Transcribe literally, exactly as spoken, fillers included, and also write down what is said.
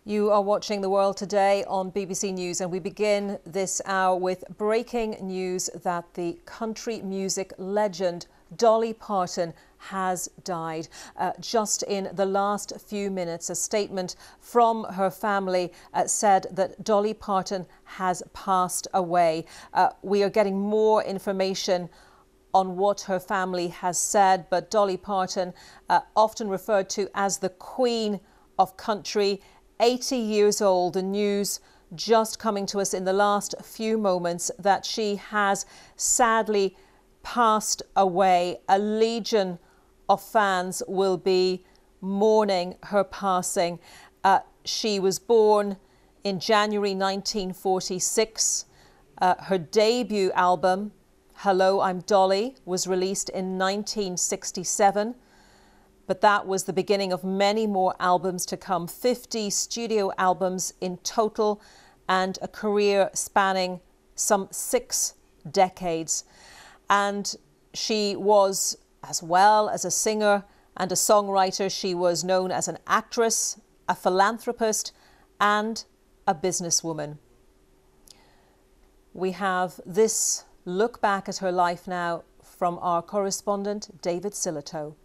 You are watching The World Today on B B C News, and we begin this hour with breaking news that the country music legend Dolly Parton has died. Uh, just in the last few minutes, a statement from her family uh, said that Dolly Parton has passed away. Uh, we are getting more information on what her family has said, but Dolly Parton, uh, often referred to as the Queen of Country, eighty years old. The news just coming to us in the last few moments that she has sadly passed away. A legion of fans will be mourning her passing. Uh, she was born in January nineteen forty-six. Uh, her debut album, Hello, I'm Dolly, was released in nineteen sixty-seven. But that was the beginning of many more albums to come, fifty studio albums in total, and a career spanning some six decades. And she was, as well as a singer and a songwriter, she was known as an actress, a philanthropist, and a businesswoman. We have this look back at her life now from our correspondent, David Sillitoe.